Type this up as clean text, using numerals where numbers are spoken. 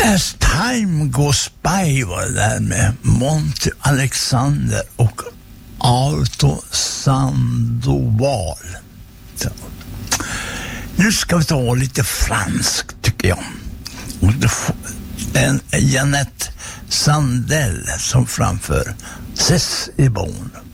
As Time Goes By var det där med Monty Alexander och Alto Sandoval. Så. Nu ska vi ta lite fransk tycker jag. En Jeanette Sandell som framför C'est bon.